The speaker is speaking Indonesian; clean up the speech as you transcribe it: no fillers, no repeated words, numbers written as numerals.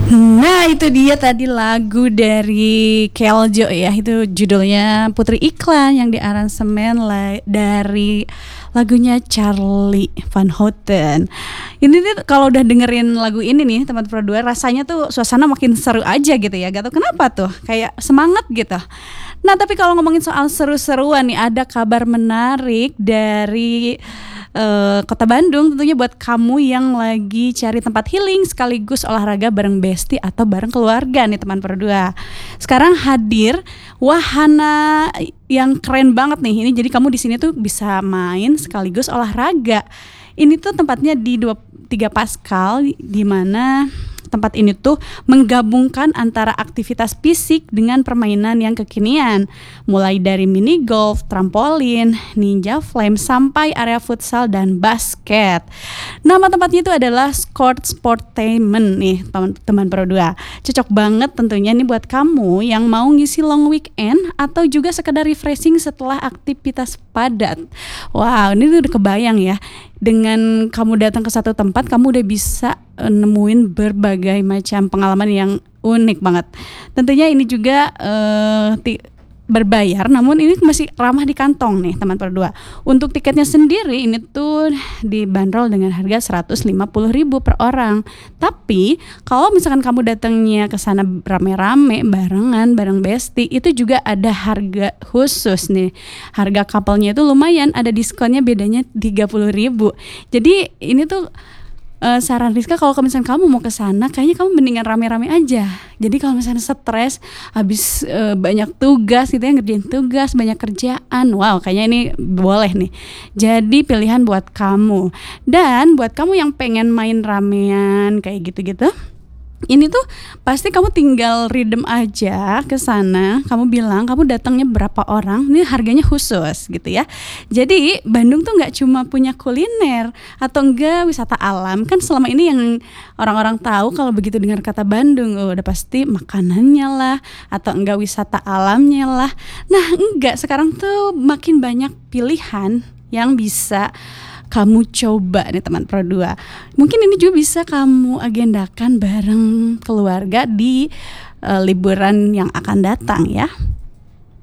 Nah itu dia tadi lagu dari Keljo ya. Itu judulnya Putri Iklan yang diaransemen dari lagunya Charlie Van Houten. Ini nih kalau udah dengerin lagu ini nih teman berdua, rasanya tuh suasana makin seru aja gitu ya. Gak tau kenapa tuh, kayak semangat gitu. Nah tapi kalau ngomongin soal seru-seruan nih, ada kabar menarik dari Kota Bandung tentunya buat kamu yang lagi cari tempat healing sekaligus olahraga bareng bestie atau bareng keluarga nih teman berdua. Sekarang hadir wahana yang keren banget nih. Ini jadi kamu di sini tuh bisa main sekaligus olahraga. Ini tuh tempatnya di 23 Pascal, di mana tempat ini tuh menggabungkan antara aktivitas fisik dengan permainan yang kekinian. Mulai dari mini golf, trampolin, ninja flame, sampai area futsal dan basket. Nama tempatnya itu adalah Scott Sportainment nih teman-teman berdua. Cocok banget tentunya nih buat kamu yang mau ngisi long weekend atau juga sekedar refreshing setelah aktivitas padat. Wow, ini udah kebayang ya. Dengan kamu datang ke satu tempat, kamu udah bisa nemuin berbagai macam pengalaman yang unik banget. Tentunya ini juga berbayar, namun ini masih ramah di kantong nih teman berdua. Untuk tiketnya sendiri ini tuh dibanderol dengan harga 150.000 per orang. Tapi kalau misalkan kamu datangnya ke sana rame-rame, barengan, bareng bestie, itu juga ada harga khusus nih. Harga couple-nya itu lumayan, ada diskonnya bedanya 30.000. Jadi ini tuh saran Rizka, kalau misalnya kamu mau ke sana, kayaknya kamu mendingan rame-rame aja. Jadi kalau misalnya stres, habis banyak tugas gitu ya, ngerjain tugas, banyak kerjaan, wow, kayaknya ini boleh nih. Jadi pilihan buat kamu. Dan buat kamu yang pengen main ramean kayak gitu-gitu, ini tuh pasti kamu tinggal redeem aja ke sana. Kamu bilang kamu datangnya berapa orang, ini harganya khusus gitu ya. Jadi Bandung tuh nggak cuma punya kuliner atau enggak wisata alam. Kan selama ini yang orang-orang tahu kalau begitu dengar kata Bandung, udah pasti makanannya lah atau enggak wisata alamnya lah. Nah enggak, sekarang tuh makin banyak pilihan yang bisa kamu coba nih teman Pro 2. Mungkin ini juga bisa kamu agendakan bareng keluarga di liburan yang akan datang ya.